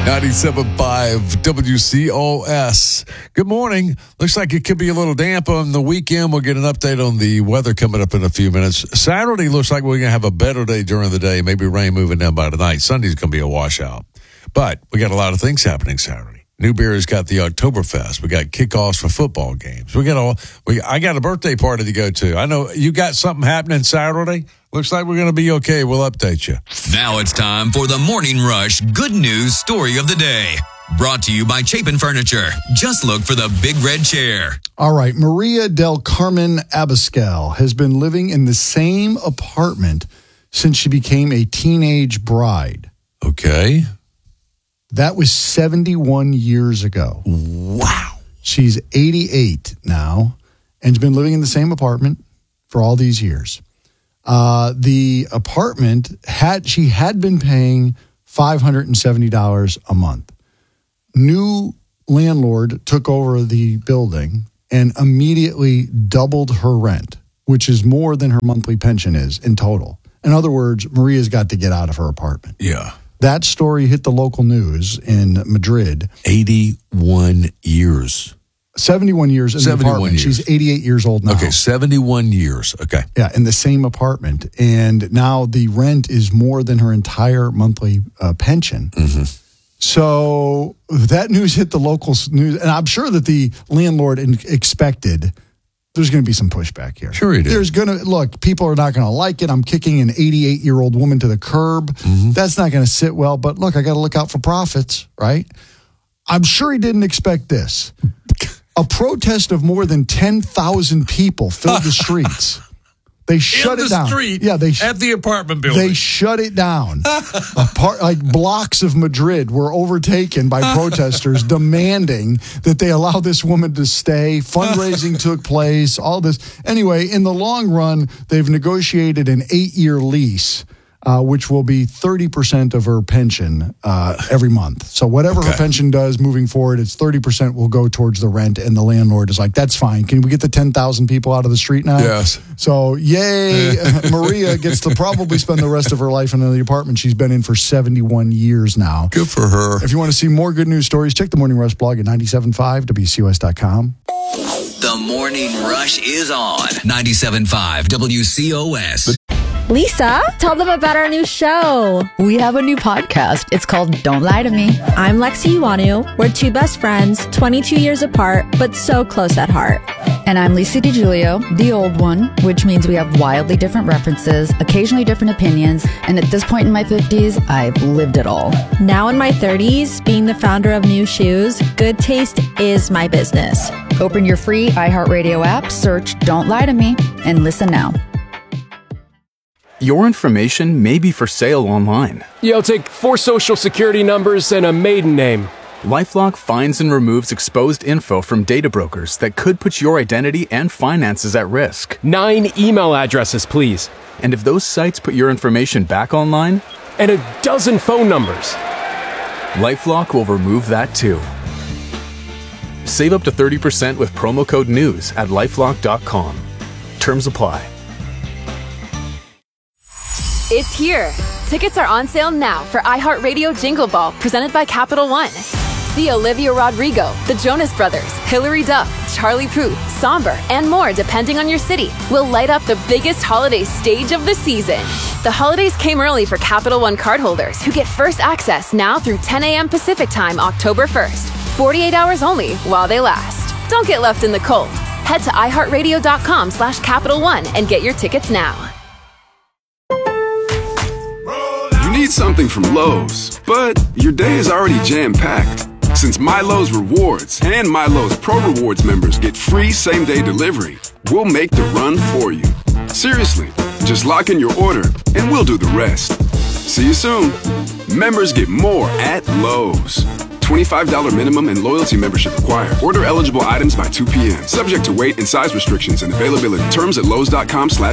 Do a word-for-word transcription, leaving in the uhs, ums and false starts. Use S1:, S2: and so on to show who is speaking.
S1: ninety-seven point five W C O S. Good morning. Looks like it could be a little damp on the weekend. We'll get an update on the weather coming up in a few minutes. Saturday looks like we're going to have a better day during the day. Maybe rain moving down by tonight. Sunday's going to be a washout. But we got a lot of things happening Saturday. Newberry's got the Oktoberfest. We got kickoffs for football games. We got all. We I got a birthday party to go to. I know you got something happening Saturday. Looks like we're going to be okay. We'll update you.
S2: Now it's time for the Morning Rush Good News Story of the Day. Brought to you by Chapin Furniture. Just look for the big red chair.
S3: All right. Maria del Carmen Abascal has been living in the same apartment since she became a teenage bride.
S1: Okay.
S3: That was seventy-one years ago.
S1: Wow.
S3: She's eighty-eight now and has been living in the same apartment for all these years. Uh, the apartment had, she had been paying five hundred seventy dollars a month. New landlord took over the building and immediately doubled her rent, which is more than her monthly pension is in total. In other words, Maria's got to get out of her apartment.
S1: Yeah.
S3: That story hit the local news in Madrid.
S1: eighty-one years.
S3: seventy-one years in the apartment.
S1: Years.
S3: She's eighty-eight years old now.
S1: Okay, seventy-one years. Okay.
S3: Yeah, in the same apartment. And now the rent is more than her entire monthly uh, pension.
S1: Mm-hmm.
S3: So that news hit the local news. And I'm sure that the landlord in- expected there's going to be some pushback here.
S1: Sure he did.
S3: There's going to, look, people are not going to like it. I'm kicking an eighty-eight-year-old woman to the curb. Mm-hmm. That's not going to sit well. But look, I got to look out for profits, right? I'm sure he didn't expect this. A protest of more than ten thousand people filled the streets. They shut
S1: In
S3: it
S1: the
S3: down.
S1: Street
S3: yeah, they
S1: at the apartment building.
S3: They shut it down. A part, like blocks of Madrid were overtaken by protesters demanding that they allow this woman to stay. Fundraising took place. All this. Anyway, in the long run, they've negotiated an eight-year lease. Uh, which will be thirty percent of her pension uh, every month. So whatever okay. her pension does moving forward, it's thirty percent will go towards the rent. And the landlord is like, that's fine. Can we get the ten thousand people out of the street now?
S1: Yes.
S3: So yay, Maria gets to probably spend the rest of her life in the apartment she's been in for seventy-one years now.
S1: Good for her.
S3: If you want to see more good news stories, check the Morning Rush blog at ninety-seven point five W C O S dot com.
S2: The Morning Rush is on ninety-seven point five W C O S.
S4: Lisa, tell them about our new show.
S5: We have a new podcast. It's called Don't Lie to Me.
S4: I'm Lexi Iwanu. We're two best friends, twenty-two years apart, but so close at heart.
S5: And I'm Lisa DiGiulio, the old one, which means we have wildly different references, occasionally different opinions, and at this point in my fifties, I've lived it all.
S4: Now in my thirties, being the founder of New Shoes, good taste is my business.
S5: Open your free iHeartRadio app, search Don't Lie to Me, and listen now.
S6: Your information may be for sale online.
S7: Yo, take four social security numbers and a maiden name.
S6: LifeLock finds and removes exposed info from data brokers that could put your identity and finances at risk.
S7: Nine email addresses, please.
S6: And if those sites put your information back online?
S7: And a dozen phone numbers.
S6: LifeLock will remove that too. Save up to thirty percent with promo code NEWS at lifelock dot com. Terms apply.
S8: It's here. Tickets are on sale now for iHeartRadio Jingle Ball, presented by Capital One. See Olivia Rodrigo, the Jonas Brothers, Hilary Duff, Charlie Puth, Somber, and more depending on your city will light up the biggest holiday stage of the season. The holidays came early for Capital One cardholders who get first access now through ten a.m. Pacific Time, October first. forty-eight hours only while they last. Don't get left in the cold. Head to iHeartRadio.com slash Capital One and get your tickets now.
S9: You need something from Lowe's, but your day is already jam-packed. Since MyLowe's Rewards and MyLowe's Pro Rewards members get free same-day delivery, we'll make the run for you. Seriously, just lock in your order and we'll do the rest. See you soon. Members get more at Lowe's. twenty-five dollars minimum and loyalty membership required. Order eligible items by two p.m. Subject to weight and size restrictions and availability. Terms at Lowe's.com slash